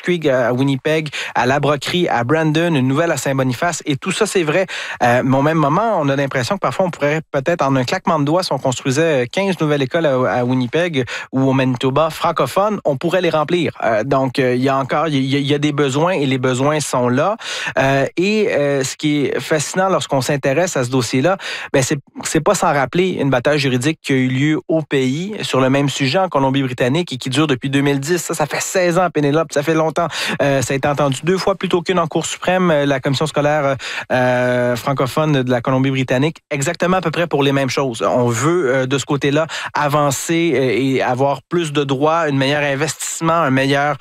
Creek à Winnipeg, à La Broquerie, à Brandon, une nouvelle à Saint-Boniface. Et tout ça, c'est vrai. Mais au même moment, on a l'impression que parfois, on pourrait peut-être, en un claquement de doigts, si on construisait 15 nouvelles écoles à Winnipeg ou au Manitoba francophones, on pourrait les remplir. Donc, il y a des besoins et les besoins sont là. Ce qui est fascinant lorsqu'on s'intéresse à ce dossier-là, ben c'est pas sans rappeler une bataille juridique qui a eu lieu au pays sur le même sujet en Colombie-Britannique et qui dure depuis 2010. Ça fait 16 ans, Pénélope, ça fait longtemps. Ça a été entendu 2 fois plutôt qu'une en Cour suprême, la commission scolaire francophone de la Colombie-Britannique, exactement à peu près pour les mêmes choses. On veut, de ce côté-là, avancer et avoir plus de droits, un meilleur investissement, une meilleure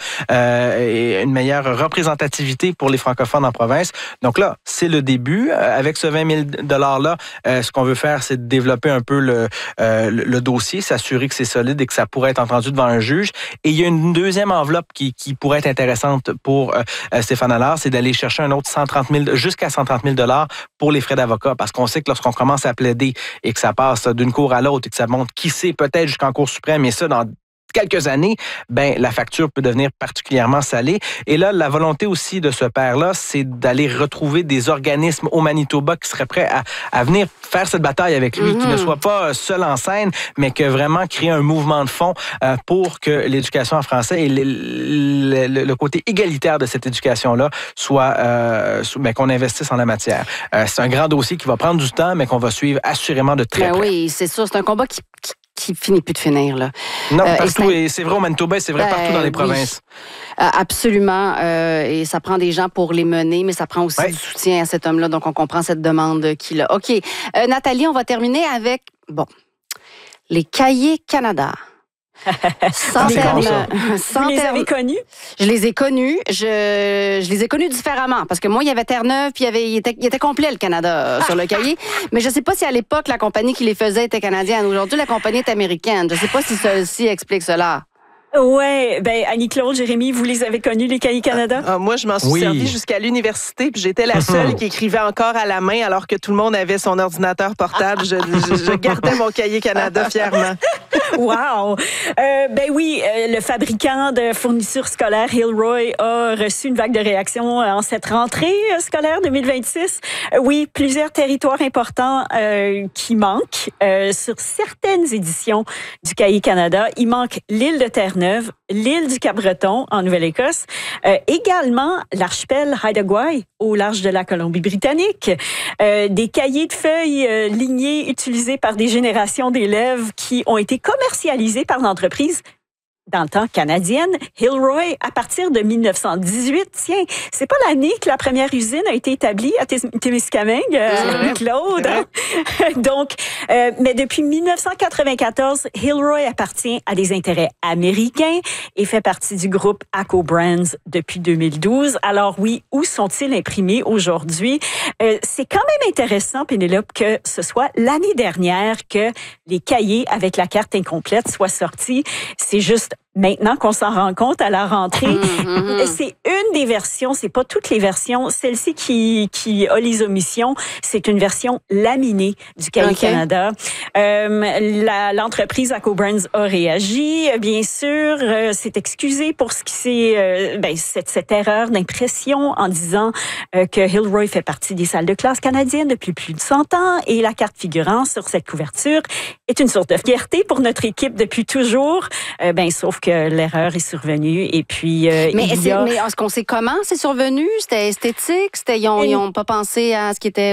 représentativité pour les francophones en province. Donc là, c'est le début. Avec ce 20 000 $-là, ce qu'on veut faire, c'est de développer un peu le dossier, s'assurer que c'est solide et que ça pourrait être entendu devant un juge. Et il y a une deuxième enveloppe qui pourrait être intéressante pour Stéphane Allard, c'est d'aller chercher un autre jusqu'à 130 000 $ pour les frais d'avocat. Parce qu'on sait que lorsqu'on commence à plaider et que ça passe d'une cour à l'autre et que ça monte qui sait peut-être jusqu'en Cour suprême, et ça dans quelques années, ben la facture peut devenir particulièrement salée. Et là, la volonté aussi de ce père-là, c'est d'aller retrouver des organismes au Manitoba qui seraient prêts à venir faire cette bataille avec lui, qui ne soit pas seul en scène, mais que vraiment créer un mouvement de fond pour que l'éducation en français et le côté égalitaire de cette éducation-là soit qu'on investisse en la matière. C'est un grand dossier qui va prendre du temps, mais qu'on va suivre assurément de très près. Oui, c'est sûr. C'est un combat qui finit plus de finir, là. Non, partout. Et c'est vrai au Manitoba, c'est vrai partout dans les provinces. Absolument. Et ça prend des gens pour les mener, mais ça prend aussi du soutien à cet homme-là. Donc, on comprend cette demande qu'il a. OK. Nathalie, on va terminer avec, les Cahiers Canada. Vous les avez connus? Je les ai connus. Je les ai connus différemment. Parce que moi, il y avait Terre-Neuve, puis il était complet, le Canada, sur le cahier. Mais je ne sais pas si à l'époque, la compagnie qui les faisait était canadienne. Aujourd'hui, la compagnie est américaine. Je ne sais pas si ceci explique cela. Oui, Annie-Claude, Jérémy, vous les avez connus, les Cahiers Canada? Moi, je m'en suis servi jusqu'à l'université, puis j'étais la seule qui écrivait encore à la main, alors que tout le monde avait son ordinateur portable. Je gardais mon Cahier Canada fièrement. Wow! Le fabricant de fournitures scolaires, Hilroy, a reçu une vague de réactions en cette rentrée scolaire 2026. Oui, plusieurs territoires importants qui manquent sur certaines éditions du Cahier Canada. Il manque l'île de Terre-Neuve, l'île du Cap-Breton en Nouvelle-Écosse, également l'archipel Haida-Gwaii au large de la Colombie-Britannique, des cahiers de feuilles lignés utilisés par des générations d'élèves qui ont été commercialisés par l'entreprise dans le temps canadienne, Hilroy, à partir de 1918. Tiens, c'est pas l'année que la première usine a été établie à Témiscamingue, Claude. Donc, mais depuis 1994, Hilroy appartient à des intérêts américains et fait partie du groupe ACO Brands depuis 2012. Alors oui, où sont-ils imprimés aujourd'hui? C'est quand même intéressant, Pénélope, que ce soit l'année dernière que les cahiers avec la carte incomplète soient sortis. C'est juste maintenant qu'on s'en rend compte à la rentrée. C'est une des versions, c'est pas toutes les versions. Celle-ci qui a les omissions, c'est une version laminée du Cahier Canada. L'entreprise ACO Brands a réagi, bien sûr, s'est excusée pour ce qui cette erreur d'impression en disant que Hilroy fait partie des salles de classe canadiennes depuis plus de 100 ans et la carte figurant sur cette couverture est une source de fierté pour notre équipe depuis toujours. Sauf que l'erreur est survenue et puis mais est-ce qu'on sait comment c'est survenu? C'était esthétique? Ils n'ont pas pensé à ce qui était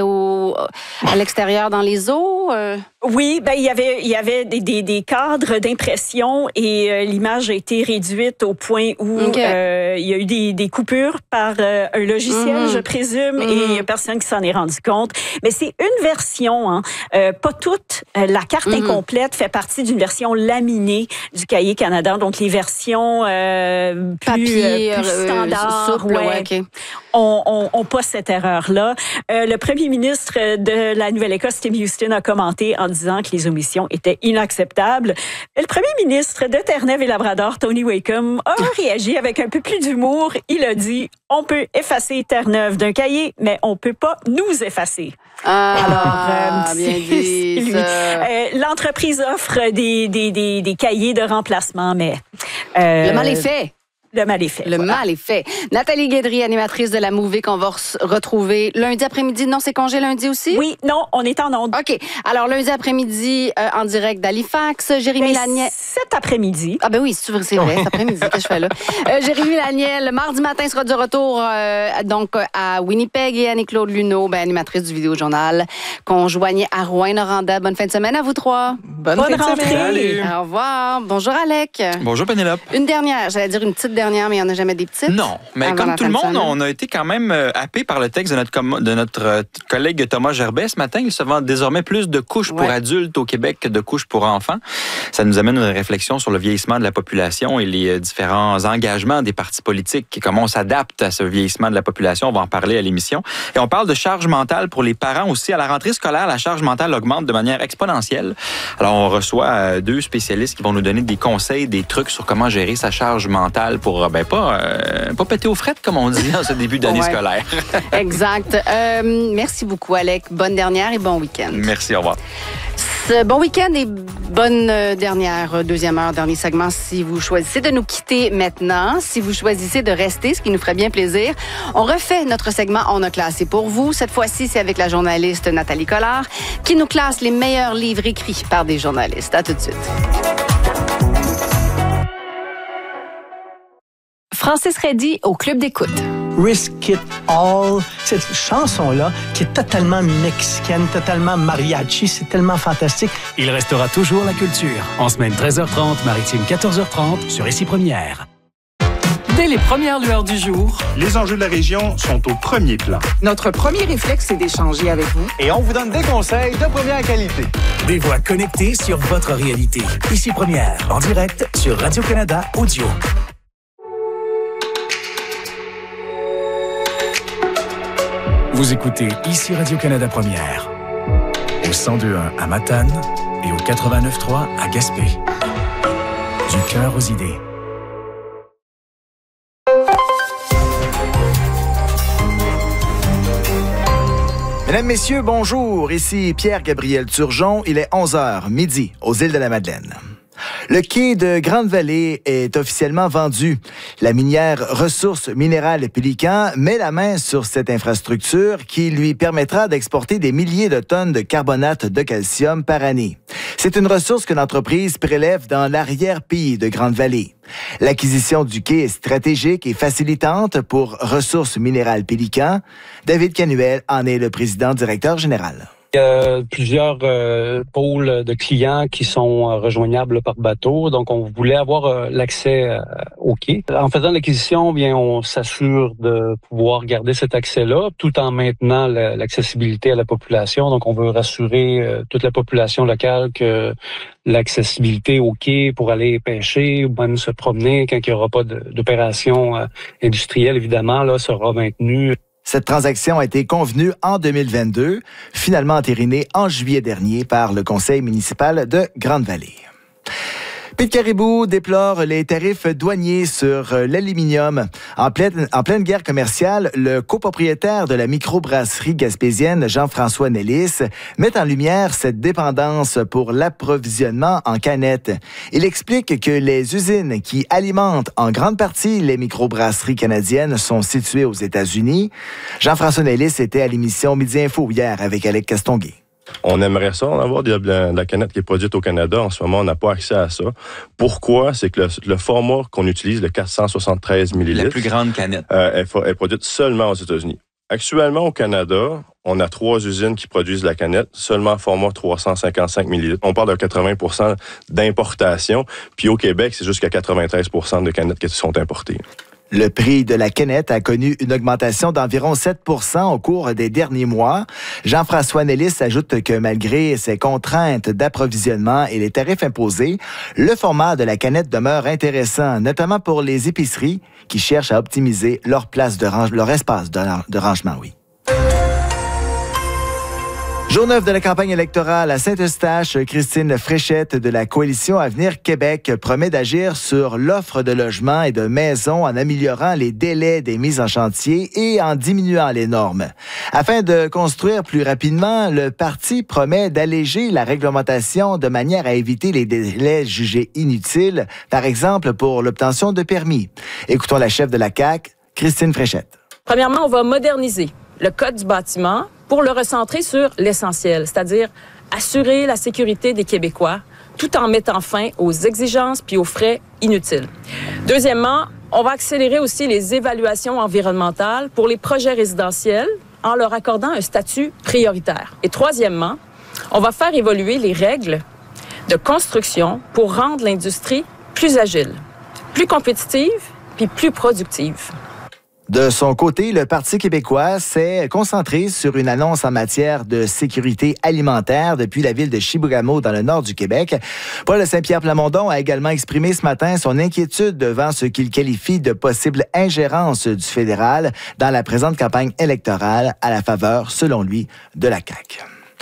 à l'extérieur dans les eaux? Oui, il y avait des cadres d'impression et l'image a été réduite au point où il y a eu des coupures par un logiciel, je présume, et il n'y a personne qui s'en est rendu compte. Mais c'est une version, pas toute. La carte incomplète fait partie d'une version laminée du Cahier Canada, donc les versions plus standards ont pas cette erreur-là. Le premier ministre de la Nouvelle-Écosse, Tim Houston, a commenté en disant que les omissions étaient inacceptables. Le premier ministre de Terre-Neuve et Labrador, Tony Wakeham, a réagi avec un peu plus d'humour. Il a dit « On peut effacer Terre-Neuve d'un cahier, mais on peut pas nous effacer. » Alors, bien dit. L'entreprise offre des cahiers de remplacement, mais... le mal est fait. Le mal est fait. Le mal est fait. Nathalie Guédry, animatrice de la Mouvée qu'on va retrouver lundi après-midi. Non, c'est congé lundi aussi? Oui, non, on est en onde. OK. Alors, lundi après-midi, en direct d'Halifax, Jérémy Laniel. Cet après-midi. Ah ben oui, c'est vrai, cet après-midi, qu'est-ce que je fais là? Jérémy Laniel, mardi matin, sera du retour donc à Winnipeg, et Annie-Claude Luneau, animatrice du Vidéojournal, qu'on joignait à Rouyn-Noranda. Bonne fin de semaine à vous trois. Bonne rentrée. Salut. Au revoir. Bonjour, Alec. Bonjour, Pénélope. Une dernière, j'allais dire une petite dernière, mais il n'y en a jamais des petites. Non, mais Avant comme la tout le fin de monde, semaine. on a été quand même happé par le texte de notre collègue Thomas Gerbet ce matin. Il se vend désormais plus de couches pour adultes au Québec que de couches pour enfants. Ça nous amène à une réflexion sur le vieillissement de la population et les différents engagements des partis politiques et comment on s'adapte à ce vieillissement de la population. On va en parler à l'émission. Et on parle de charge mentale pour les parents aussi. À la rentrée scolaire, la charge mentale augmente de manière exponentielle. Alors, on reçoit deux spécialistes qui vont nous donner des conseils, des trucs sur comment gérer sa charge mentale pour pas péter aux frettes, comme on dit en ce début d'année scolaire. Exact. Merci beaucoup, Alec. Bonne dernière et bon week-end. Merci, au revoir. Bon week-end et bonne dernière, deuxième heure, dernier segment. Si vous choisissez de nous quitter maintenant, si vous choisissez de rester, ce qui nous ferait bien plaisir, on refait notre segment On a classé pour vous. Cette fois-ci, c'est avec la journaliste Nathalie Collard qui nous classe les meilleurs livres écrits par des journalistes. À tout de suite. Francis Reddy au Club d'écoute. Risk It All, cette chanson-là qui est totalement mexicaine, totalement mariachi, c'est tellement fantastique. Il restera toujours la culture. En semaine 13h30, maritime 14h30 sur Ici Première. Dès les premières lueurs du jour, les enjeux de la région sont au premier plan. Notre premier réflexe, c'est d'échanger avec vous. Et on vous donne des conseils de première qualité. des voix connectées sur votre réalité. Ici Première, en direct sur Radio-Canada Audio. Vous écoutez Ici Radio-Canada Première, au 102.1 à Matane et au 89.3 à Gaspé. Du cœur aux idées. Mesdames, Messieurs, bonjour. Ici Pierre-Gabriel Turgeon. Il est 11h, midi, aux îles de la Madeleine. Le quai de Grande-Vallée est officiellement vendu. La minière Ressources minérales Pélican met la main sur cette infrastructure qui lui permettra d'exporter des milliers de tonnes de carbonate de calcium par année. C'est une ressource que l'entreprise prélève dans l'arrière-pays de Grande-Vallée. L'acquisition du quai est stratégique et facilitante pour Ressources minérales Pélican. David Canuel en est le président-directeur général. Il y a plusieurs pôles de clients qui sont rejoignables par bateau. Donc, on voulait avoir l'accès au quai. En faisant l'acquisition, bien, on s'assure de pouvoir garder cet accès-là tout en maintenant l'accessibilité à la population. Donc, on veut rassurer toute la population locale que l'accessibilité au quai pour aller pêcher ou même se promener quand il n'y aura pas d'opération industrielle, évidemment, là, sera maintenue. Cette transaction a été convenue en 2022, finalement entérinée en juillet dernier par le conseil municipal de Grande-Vallée. Pete Caribou déplore les tarifs douaniers sur l'aluminium. En pleine guerre commerciale, le copropriétaire de la microbrasserie gaspésienne, Jean-François Nellis, met en lumière cette dépendance pour l'approvisionnement en canettes. Il explique que les usines qui alimentent en grande partie les microbrasseries canadiennes sont situées aux États-Unis. Jean-François Nellis était à l'émission Midi Info hier avec Alec Castonguay. On aimerait ça, en avoir de la canette qui est produite au Canada. En ce moment, on n'a pas accès à ça. Pourquoi? C'est que le format qu'on utilise, le 473 ml... La plus grande canette. Est produite seulement aux États-Unis. Actuellement, au Canada, on a 3 usines qui produisent la canette, seulement format 355 ml. On parle de 80% d'importation. Puis au Québec, c'est jusqu'à 93% de canettes qui sont importées. Le prix de la canette a connu une augmentation d'environ 7% au cours des derniers mois. Jean-François Nellis ajoute que malgré ces contraintes d'approvisionnement et les tarifs imposés, le format de la canette demeure intéressant, notamment pour les épiceries qui cherchent à optimiser leur espace de rangement. Jour 9 de la campagne électorale à Saint-Eustache, Christine Fréchette de la Coalition Avenir Québec promet d'agir sur l'offre de logements et de maisons en améliorant les délais des mises en chantier et en diminuant les normes. Afin de construire plus rapidement, le parti promet d'alléger la réglementation de manière à éviter les délais jugés inutiles, par exemple pour l'obtention de permis. Écoutons la chef de la CAQ, Christine Fréchette. Premièrement, on va moderniser le code du bâtiment pour le recentrer sur l'essentiel, c'est-à-dire assurer la sécurité des Québécois tout en mettant fin aux exigences puis aux frais inutiles. Deuxièmement, on va accélérer aussi les évaluations environnementales pour les projets résidentiels en leur accordant un statut prioritaire. Et troisièmement, on va faire évoluer les règles de construction pour rendre l'industrie plus agile, plus compétitive puis plus productive. De son côté, le Parti québécois s'est concentré sur une annonce en matière de sécurité alimentaire depuis la ville de Chibougamau dans le nord du Québec. Paul Saint-Pierre Plamondon a également exprimé ce matin son inquiétude devant ce qu'il qualifie de possible ingérence du fédéral dans la présente campagne électorale à la faveur, selon lui, de la CAQ.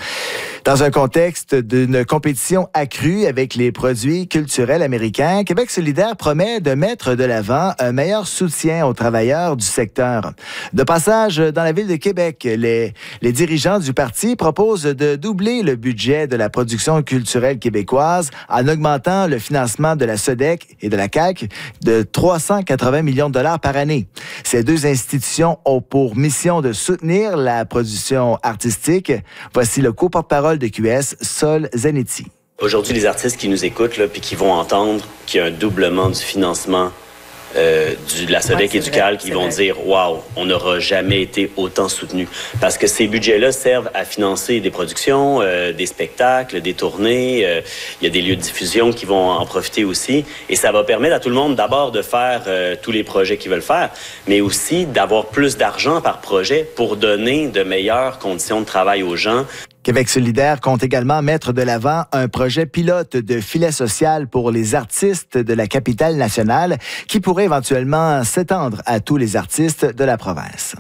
Dans un contexte d'une compétition accrue avec les produits culturels américains, Québec solidaire promet de mettre de l'avant un meilleur soutien aux travailleurs du secteur. De passage dans la ville de Québec, les dirigeants du parti proposent de doubler le budget de la production culturelle québécoise en augmentant le financement de la SODEC et de la CAQ de 380 millions de dollars par année. Ces deux institutions ont pour mission de soutenir la production artistique. Voici le co-porte-parole de QS, Sol Zanetti. Aujourd'hui, les artistes qui nous écoutent là, puis qui vont entendre qu'il y a un doublement du financement de la SODEC et du CAL, qui vont dire « Wow, on n'aura jamais été autant soutenu ». Parce que ces budgets-là servent à financer des productions, des spectacles, des tournées. Il y a des lieux de diffusion qui vont en profiter aussi. Et ça va permettre à tout le monde d'abord de faire tous les projets qu'ils veulent faire, mais aussi d'avoir plus d'argent par projet pour donner de meilleures conditions de travail aux gens. Québec solidaire compte également mettre de l'avant un projet pilote de filet social pour les artistes de la capitale nationale qui pourrait éventuellement s'étendre à tous les artistes de la province.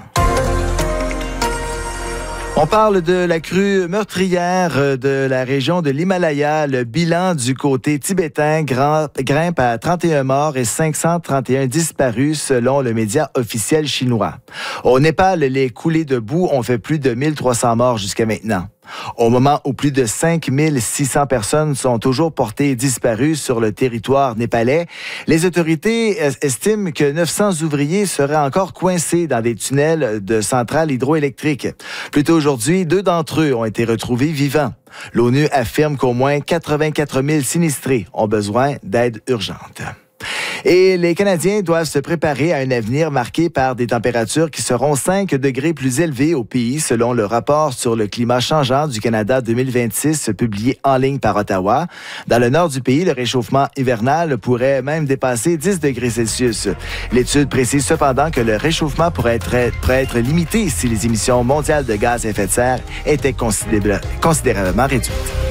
On parle de la crue meurtrière de la région de l'Himalaya. Le bilan du côté tibétain grimpe à 31 morts et 531 disparus selon le média officiel chinois. Au Népal, les coulées de boue ont fait plus de 1300 morts jusqu'à maintenant. Au moment où plus de 5600 personnes sont toujours portées disparues sur le territoire népalais, les autorités estiment que 900 ouvriers seraient encore coincés dans des tunnels de centrales hydroélectriques. Plus tôt aujourd'hui, 2 d'entre eux ont été retrouvés vivants. L'ONU affirme qu'au moins 84 000 sinistrés ont besoin d'aide urgente. Et les Canadiens doivent se préparer à un avenir marqué par des températures qui seront 5 degrés plus élevées au pays, selon le rapport sur le climat changeant du Canada 2026 publié en ligne par Ottawa. Dans le nord du pays, le réchauffement hivernal pourrait même dépasser 10 degrés Celsius. L'étude précise cependant que le réchauffement pourrait être limité si les émissions mondiales de gaz à effet de serre étaient considérablement réduites.